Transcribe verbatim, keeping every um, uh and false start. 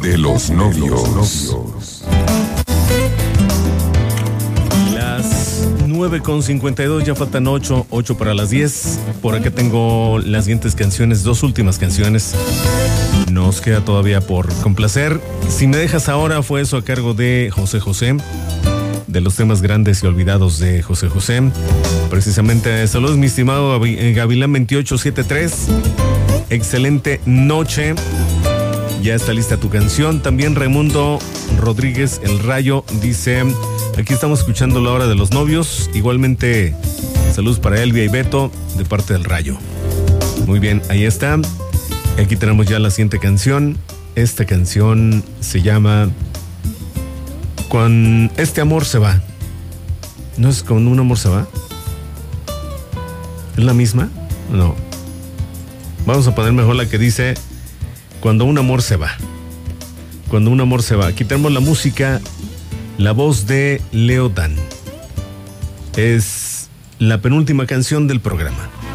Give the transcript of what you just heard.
de los novios. Las nueve con cincuenta y dos, ya faltan ocho, ocho para las diez. Por acá tengo las siguientes canciones, dos últimas canciones. Nos queda todavía por complacer. Si me dejas ahora, fue eso a cargo de José José, de los temas grandes y olvidados de José José. Precisamente, saludos mi estimado Gavilán veintiocho setenta y tres. Excelente noche. Ya está lista tu canción. También Raimundo Rodríguez, El Rayo, dice: aquí estamos escuchando La Hora de los Novios. Igualmente, saludos para Elvia y Beto, de parte del Rayo. Muy bien, ahí está. Aquí tenemos ya la siguiente canción. Esta canción se llama Cuando este amor se va. ¿No es Cuando un amor se va? ¿Es la misma? No. Vamos a poner mejor la que dice Cuando un amor se va. Cuando un amor se va. Aquí tenemos la música, la voz de Leo Dan. Es la penúltima canción del programa.